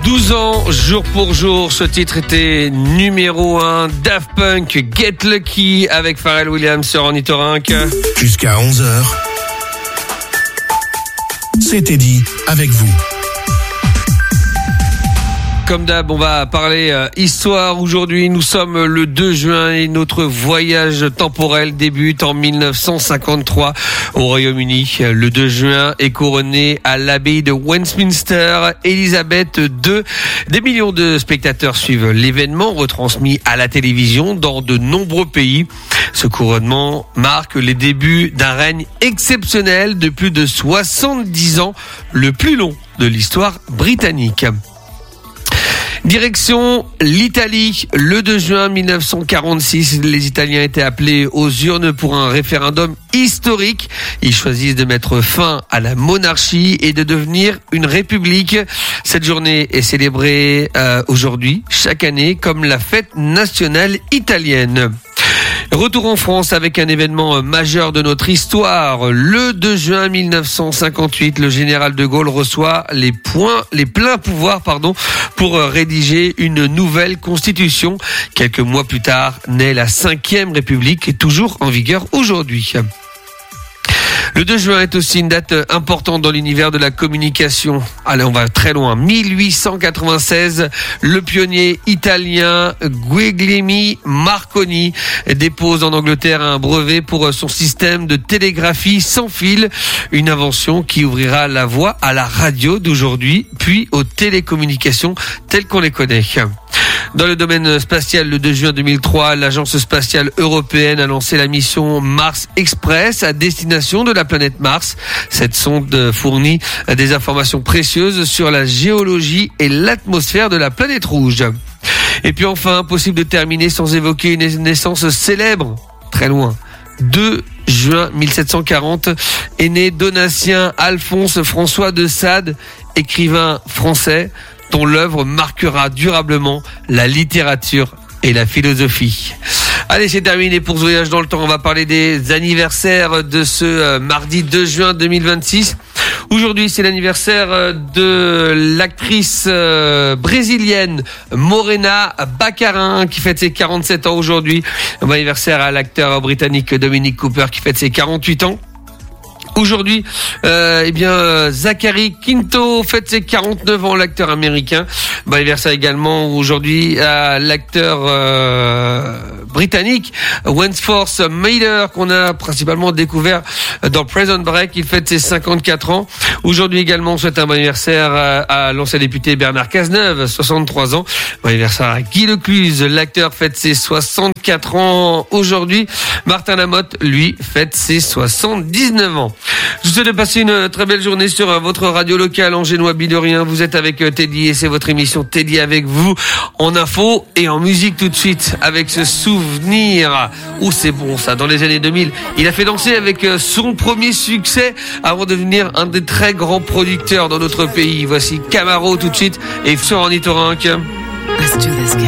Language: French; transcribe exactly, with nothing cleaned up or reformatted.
douze ans, jour pour jour, ce titre était numéro un. Daft Punk, Get Lucky avec Pharrell Williams sur Ornithorynque. Jusqu'à onze heures, c'était dit avec vous. Comme d'hab, on va parler euh, histoire aujourd'hui. Nous sommes le deux juin et notre voyage temporel débute en mille neuf cent cinquante-trois au Royaume-Uni. Le deux juin est couronné à l'abbaye de Westminster Élisabeth deux. Des millions de spectateurs suivent l'événement retransmis à la télévision dans de nombreux pays. Ce couronnement marque les débuts d'un règne exceptionnel de plus de soixante-dix ans, le plus long de l'histoire britannique. Direction l'Italie, le deux juin mille neuf cent quarante-six, les Italiens étaient appelés aux urnes pour un référendum historique. Ils choisissent de mettre fin à la monarchie et de devenir une république. Cette journée est célébrée euh, aujourd'hui, chaque année, comme la fête nationale italienne. Retour en France avec un événement majeur de notre histoire. Le deux juin mille neuf cent cinquante-huit, le général de Gaulle reçoit les points, les pleins pouvoirs, pardon, pour rédiger une nouvelle constitution. Quelques mois plus tard, naît la cinquième République, toujours en vigueur aujourd'hui. Le deux juin est aussi une date importante dans l'univers de la communication. Allez, on va très loin. mille huit cent quatre-vingt-seize, le pionnier italien Guglielmo Marconi dépose en Angleterre un brevet pour son système de télégraphie sans fil, une invention qui ouvrira la voie à la radio d'aujourd'hui, puis aux télécommunications telles qu'on les connaît. Dans le domaine spatial, le deux juin deux mille trois, l'agence spatiale européenne a lancé la mission Mars Express à destination de la planète Mars. Cette sonde fournit des informations précieuses sur la géologie et l'atmosphère de la planète rouge. Et puis enfin, impossible de terminer sans évoquer une naissance célèbre, très loin. deux juin mille sept cent quarante est né Donatien Alphonse François de Sade, écrivain français, dont l'œuvre marquera durablement la littérature et la philosophie. Allez, c'est terminé pour ce voyage dans le temps. On va parler des anniversaires de ce euh, mardi deux juin deux mille vingt-six. Aujourd'hui, c'est l'anniversaire de l'actrice euh, brésilienne Morena Baccarin qui fête ses quarante-sept ans aujourd'hui. Bon anniversaire à l'acteur britannique Dominic Cooper qui fête ses quarante-huit ans. Aujourd'hui, euh, eh bien, Zachary Quinto fête ses quarante-neuf ans, l'acteur américain. Bon anniversaire également aujourd'hui à l'acteur euh, britannique Wentworth Miller, qu'on a principalement découvert dans Prison Break. Il fête ses cinquante-quatre ans. Aujourd'hui également, on souhaite un bon anniversaire à, à l'ancien député Bernard Cazeneuve, soixante-trois ans. Bon anniversaire à Guy Lecluse, l'acteur fête ses soixante-quatre ans aujourd'hui. Martin Lamotte, lui, fête ses soixante-dix-neuf ans. Je vous souhaite de passer une très belle journée sur votre radio locale angénois Bidorien. Vous êtes avec Teddy et c'est votre émission Teddy avec vous en info et en musique tout de suite avec ce souvenir. Ouh, c'est bon ça, dans les années deux mille. Il a fait danser avec son premier succès avant de devenir un des très grands producteurs dans notre pays. Voici Camaro tout de suite et sur Ornithorynque. Let's do this, kid.